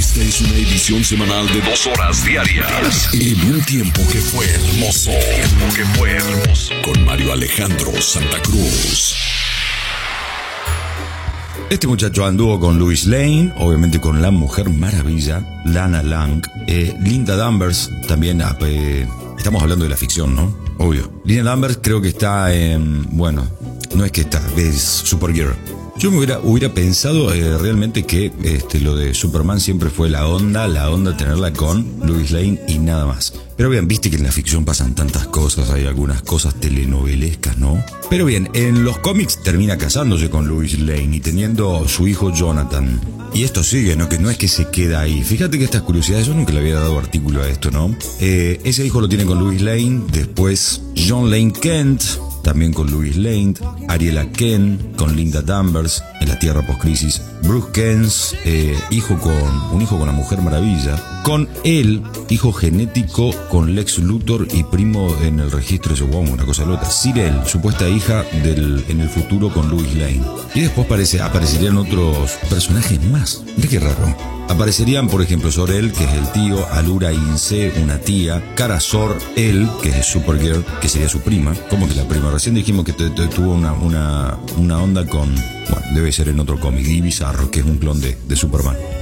Esta es una edición semanal de 2 horas diarias. En un tiempo que fue hermoso. Con Mario Alejandro Santa Cruz. Este muchacho anduvo con Lois Lane, obviamente con la Mujer Maravilla, Lana Lang, Linda Danvers, también, estamos hablando de la ficción, ¿no? Obvio. Linda Danvers creo que está en, bueno, no es que está, es Supergirl. Yo me hubiera pensado realmente que lo de Superman siempre fue la onda tenerla con Lois Lane y nada más. Pero bien, viste que en la ficción pasan tantas cosas, hay algunas cosas telenovelescas, ¿no? Pero bien, en los cómics termina casándose con Lois Lane y teniendo su hijo Jonathan. Y esto sigue, ¿no? Que no es que se queda ahí. Fíjate que estas curiosidades, yo nunca le había dado artículo a esto, ¿no? Ese hijo lo tiene con Lois Lane, después John Lane Kent, también con Lois Lane, Ariela Kent con Linda Danvers en la Tierra Post-Crisis, Bruce Kent, un hijo con la Mujer Maravilla, con él, hijo genético con Lex Luthor y primo en el registro de wow, una cosa loca, Cyril, supuesta hija en el futuro con Lois Lane. Y después aparecerían otros personajes más. Mira qué raro. Aparecerían, por ejemplo, Zor-El, que es el tío, Alura Ince, una tía, Kara Zor-El, que es Supergirl, que sería su prima. ¿Cómo que la prima? Recién dijimos que tuvo una onda con, bueno, debe ser en otro cómic, y Bizarro, que es un clon de Superman.